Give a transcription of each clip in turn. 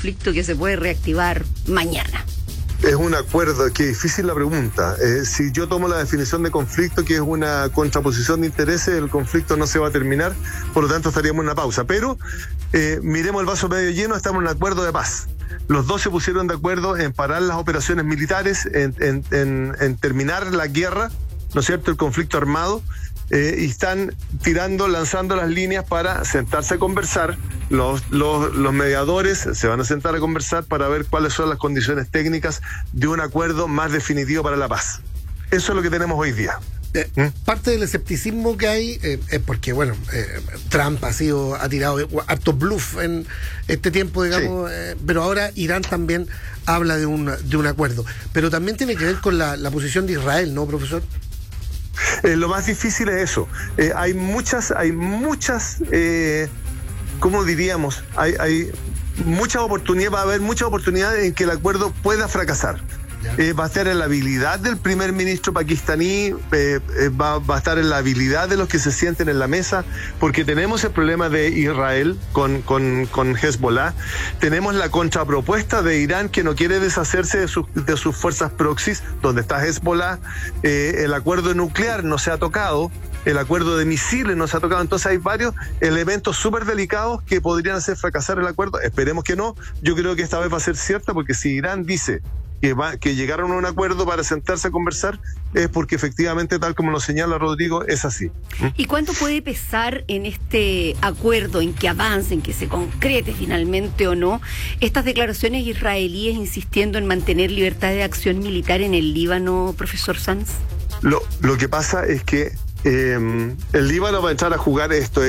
conflicto que se puede reactivar mañana? Es un acuerdo, que difícil la pregunta. Si yo tomo la definición de conflicto, que es una contraposición de intereses, el conflicto no se va a terminar, por lo tanto estaríamos en una pausa. Pero miremos el vaso medio lleno, estamos en un acuerdo de paz. Los dos se pusieron de acuerdo en parar las operaciones militares, en terminar la guerra, ¿no es cierto?, el conflicto armado, y están lanzando las líneas para sentarse a conversar. Los mediadores se van a sentar a conversar para ver cuáles son las condiciones técnicas de un acuerdo más definitivo para la paz. Eso es lo que tenemos hoy día. Parte del escepticismo que hay es porque, Trump ha tirado harto bluff en este tiempo, digamos, sí. Pero ahora Irán también habla de un acuerdo. Pero también tiene que ver con la posición de Israel, ¿no, profesor? Lo más difícil es eso. Hay muchas, ¿cómo diríamos? Hay muchas oportunidades, va a haber muchas oportunidades en que el acuerdo pueda fracasar. Va a estar en la habilidad del primer ministro pakistaní, va a estar en la habilidad de los que se sienten en la mesa, porque tenemos el problema de Israel con Hezbollah, tenemos la contrapropuesta de Irán, que no quiere deshacerse de sus fuerzas proxies, donde está Hezbollah, el acuerdo nuclear no se ha tocado, el acuerdo de misiles no se ha tocado. Entonces hay varios elementos súper delicados que podrían hacer fracasar el acuerdo. Esperemos que no. Yo creo que esta vez va a ser cierta, porque si Irán dice que llegaron a un acuerdo para sentarse a conversar, es porque efectivamente, tal como lo señala Rodrigo, es así. ¿Y cuánto puede pesar en este acuerdo, en que avance, en que se concrete finalmente o no, estas declaraciones israelíes insistiendo en mantener libertad de acción militar en el Líbano, profesor Sanz? Lo que pasa es que el Líbano va a entrar a jugar esto.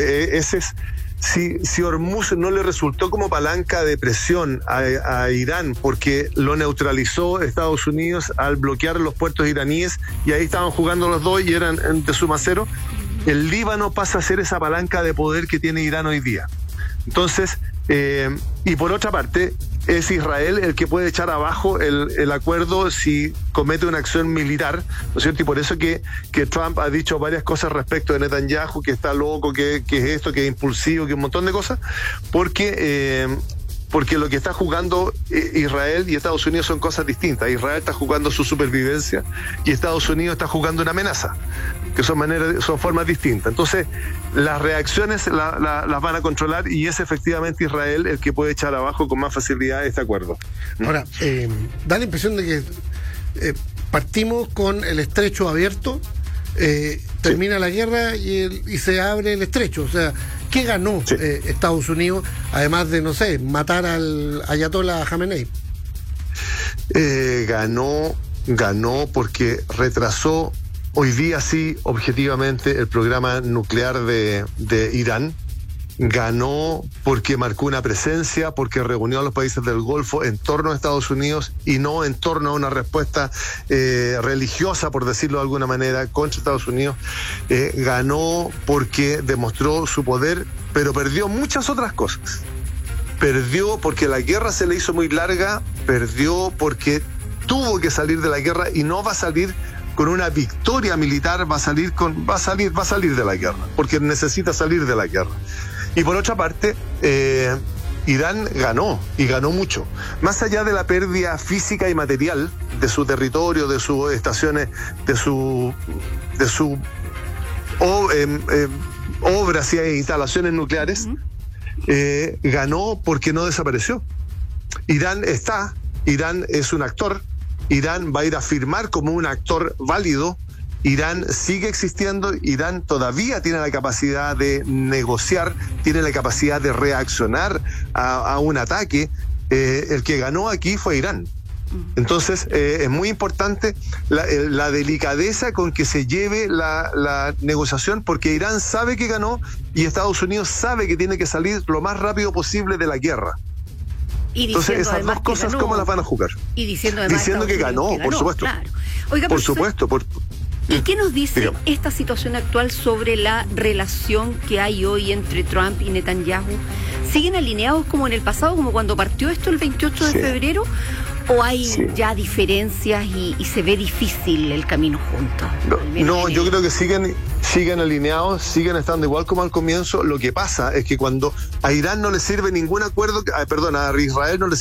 Si Hormuz no le resultó como palanca de presión a Irán, porque lo neutralizó Estados Unidos al bloquear los puertos iraníes, y ahí estaban jugando los dos y eran de suma cero, el Líbano pasa a ser esa palanca de poder que tiene Irán hoy día. Entonces, y por otra parte, es Israel el que puede echar abajo el acuerdo si comete una acción militar, ¿no es cierto? Y por eso que Trump ha dicho varias cosas respecto de Netanyahu, que está loco, que es esto, que es impulsivo, que un montón de cosas, porque lo que está jugando Israel y Estados Unidos son cosas distintas. Israel está jugando su supervivencia y Estados Unidos está jugando una amenaza, que son formas distintas. Entonces, las reacciones las van a controlar, y es efectivamente Israel el que puede echar abajo con más facilidad este acuerdo. Ahora, da la impresión de que partimos con el estrecho abierto, termina la guerra y se abre el estrecho. O sea, ¿qué ganó Estados Unidos, además de, no sé, matar al ayatollah Jamenei? Ganó porque retrasó hoy día, sí, objetivamente, el programa nuclear de Irán. Ganó porque marcó una presencia, porque reunió a los países del Golfo en torno a Estados Unidos y no en torno a una respuesta religiosa, por decirlo de alguna manera, contra Estados Unidos. Ganó porque demostró su poder, pero perdió muchas otras cosas. Perdió porque la guerra se le hizo muy larga, perdió porque tuvo que salir de la guerra, y no va a salir con una victoria militar, va a salir de la guerra, porque necesita salir de la guerra. Y por otra parte, Irán ganó, y ganó mucho. Más allá de la pérdida física y material de su territorio, de sus estaciones, de su obras y instalaciones nucleares, ganó porque no desapareció. Irán es un actor. Irán va a ir a firmar como un actor válido. Irán sigue existiendo. Irán todavía tiene la capacidad de negociar, tiene la capacidad de reaccionar a un ataque. El que ganó aquí fue Irán. Entonces, es muy importante la delicadeza con que se lleve la negociación, porque Irán sabe que ganó y Estados Unidos sabe que tiene que salir lo más rápido posible de la guerra. Entonces, esas dos cosas, ¿cómo las van a jugar? Y diciendo que ganó, por supuesto. Claro. Oiga, por supuesto. ¿Y qué nos dice esta situación actual sobre la relación que hay hoy entre Trump y Netanyahu? ¿Siguen alineados como en el pasado, como cuando partió esto el 28 de febrero? ¿O hay ya diferencias y se ve difícil el camino juntos? No, yo creo que siguen alineados, siguen estando igual como al comienzo. Lo que pasa es que cuando a Irán no le sirve ningún acuerdo, a Israel no le